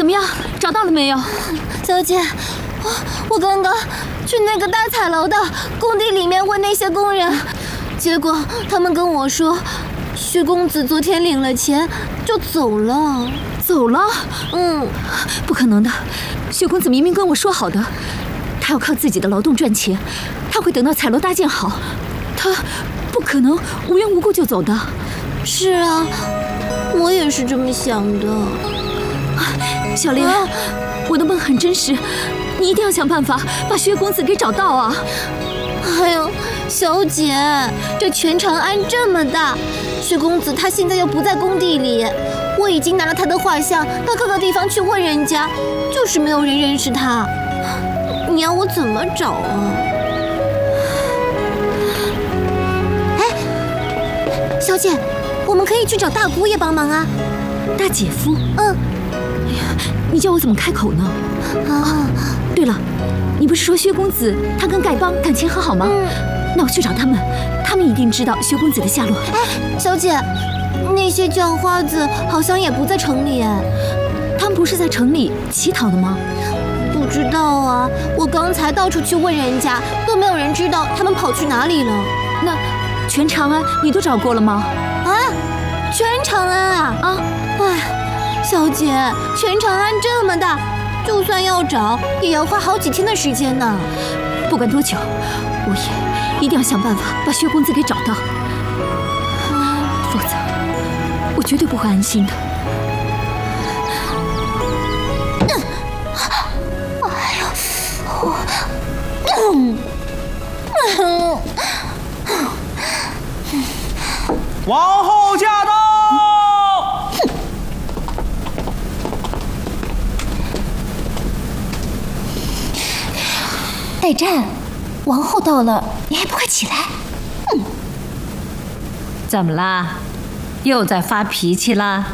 怎么样？找到了没有？ 小姐，我刚刚去那个大彩楼的工地里面问那些工人，结果他们跟我说，薛公子昨天领了钱就走了。 走了？不可能的，薛公子明明跟我说好的，他要靠自己的劳动赚钱，他会等到彩楼搭建好，他不可能无缘无故就走的。 是啊，我也是这么想的。 小莲，我的梦很真实，你一定要想办法把薛公子给找到啊！ 哎呦，小姐，这全长安这么大，薛公子他现在又不在工地里，我已经拿了他的画像到各个地方去问人家，就是没有人认识他。你要我怎么找啊？哎，小姐，我们可以去找大姑爷帮忙啊。 大姐夫？哎呀，你叫我怎么开口呢？对了，你不是说薛公子他跟丐帮感情很好吗？那我去找他们，他们一定知道薛公子的下落。 哎，小姐，那些叫花子好像也不在城里哎。 他们不是在城里乞讨的吗？ 不知道啊，我刚才到处去问人家，都没有人知道他们跑去哪里了。 那全长安你都找过了吗？ 全长安啊！哎，小姐，全长安这么大，就算要找，也要花好几天的时间呢。 不管多久，我也一定要想办法把薛公子给找到，否则我绝对不会安心的。 王后驾到！ 待战，王后到了，你还不快起来？ 怎么啦？又在发脾气啦？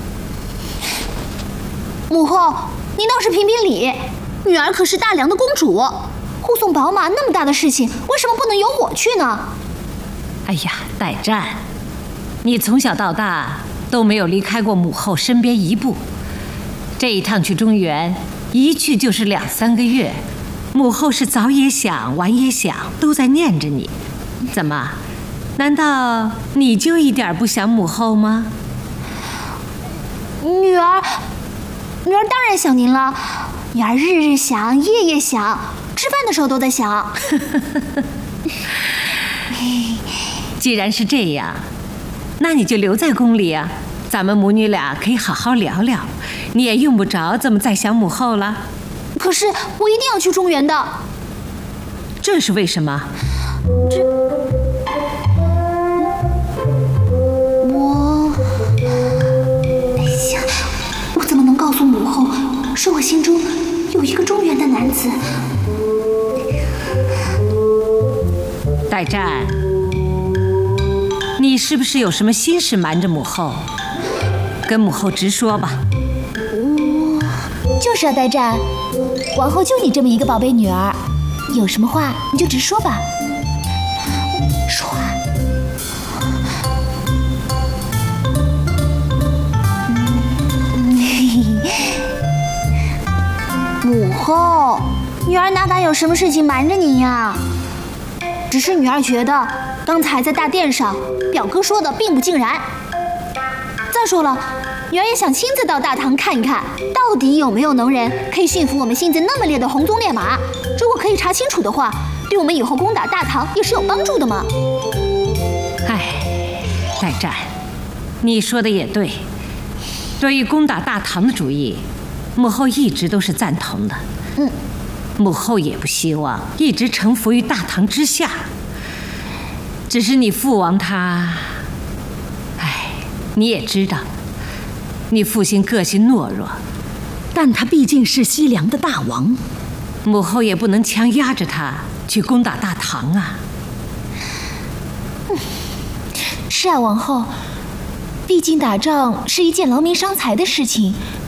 母后，您倒是评评理，女儿可是大梁的公主，护送宝马那么大的事情，为什么不能由我去呢？ 哎呀，待战，你从小到大都没有离开过母后身边一步，这一趟去中原，一去就是2、3个月，母后是早也想，晚也想，都在念着你。怎么？难道你就一点不想母后吗？ 女儿当然想您了，女儿日日想，夜夜想，吃饭的时候都在想。 既然是这样，那你就留在宫里啊，咱们母女俩可以好好聊聊，你也用不着这么再想母后了。 可是我一定要去中原的。 这是为什么？ 我怎么能告诉母后，说我心中有一个中原的男子？ 待战，你是不是有什么心事瞒着母后？跟母后直说吧。 就是啊，待战，王后就你这么一个宝贝女儿，有什么话你就直说吧。说啊。母后，女儿哪敢有什么事情瞒着您呀？只是女儿觉得刚才在大殿上，表哥说的并不尽然。再说了，女儿也想亲自到大唐看一看，到底有没有能人可以驯服我们性子那么烈的红鬃烈马。如果可以查清楚的话，对我们以后攻打大唐也是有帮助的嘛。 哎，待战，你说的也对。对于攻打大唐的主意，母后一直都是赞同的。母后也不希望一直臣服于大唐之下。只是你父王他，你也知道，你父亲个性懦弱， 但他毕竟是西凉的大王， 母后也不能强压着他去攻打大唐啊。 是啊，王后，毕竟打仗是一件劳民伤财的事情，